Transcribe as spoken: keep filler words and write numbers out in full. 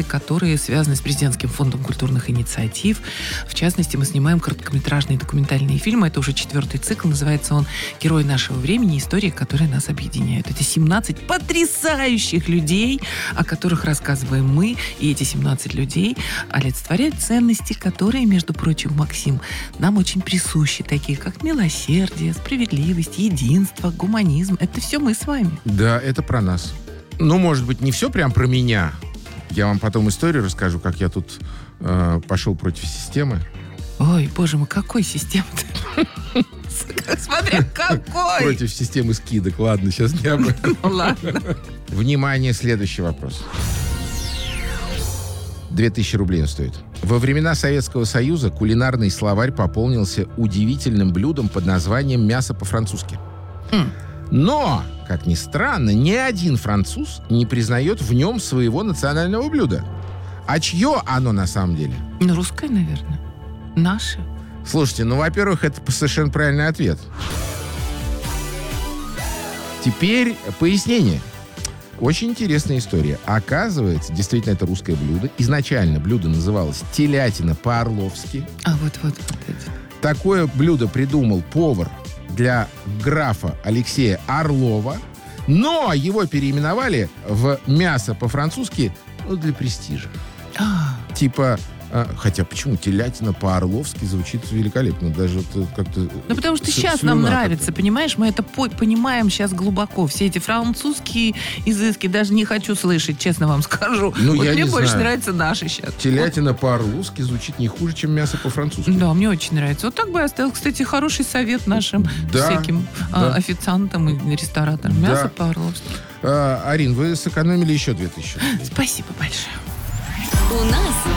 которые связаны с президентским фондом культурных инициатив. В частности, мы снимаем короткометражные документальные фильмы. Это уже четвертый цикл. Называется он «Герои нашего времени. Истории, которые нас объединяют». Это семнадцать потрясающих людей, о которых рассказываем мы. И эти семнадцать людей олицетворяют ценности, которые, между прочим, Максим, нам очень присущи. Такие, как милосердие, справедливость, единство, гуманизм. Это все мы с вами. Да, это про нас. Ну, может быть, не все прям про меня. Я вам потом историю расскажу, как я тут э, пошел против системы. Ой, боже мой, какой системы-то? Смотря какой! Против системы скидок. Ладно, сейчас не об этом. Ладно. Внимание, следующий вопрос. Две тысячи рублей он стоит. Во времена Советского Союза кулинарный словарь пополнился удивительным блюдом под названием «мясо по-французски». Хм. Но, как ни странно, ни один француз не признает в нем своего национального блюда. А чье оно на самом деле? Ну, русское, наверное. Наше. Слушайте, ну, во-первых, это совершенно правильный ответ. Теперь пояснение. Очень интересная история. Оказывается, действительно, это русское блюдо. Изначально блюдо называлось телятина по-орловски. А вот, вот. Такое блюдо придумал повар для графа Алексея Орлова, но его переименовали в мясо по-французски, ну, для престижа. А. Типа, а, хотя почему телятина по-орловски звучит великолепно, даже вот как-то... Ну, потому что с- сейчас нам слюна нравится, как-то. понимаешь? Мы это по- понимаем сейчас глубоко. Все эти французские изыски даже не хочу слышать, честно вам скажу. Ну, вот я мне не больше знаю. нравятся наши сейчас. Телятина по-орловски звучит не хуже, чем мясо по-французски. Да, мне очень нравится. Вот так бы я оставил, кстати, хороший совет нашим Да, всяким а, да. официантам и рестораторам. Мясо Да. по-орловски. А, Арин, вы сэкономили еще две тысячи рублей. Спасибо большое. У нас